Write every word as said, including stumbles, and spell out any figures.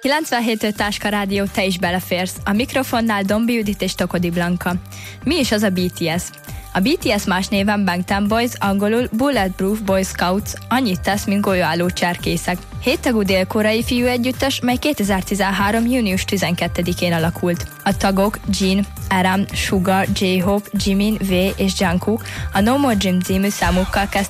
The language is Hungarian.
kilencvenhét Táska Rádió, te is beleférsz. A mikrofonnál Dombi Judit és Tokodi Blanka. Mi is az a bé té es? A bé té es más néven Bangtan Boys, angolul Bulletproof Boy Scouts, annyit tesz, mint golyóálló cserkészek. Héttagú dél-koreai fiú együttes, mely kétezer-tizenhárom. június tizenkettedikén alakult. A tagok Jin, Aram, Suga, J-Hope, Jimin, V és Jungkook a No More Gym című számukkal kezdték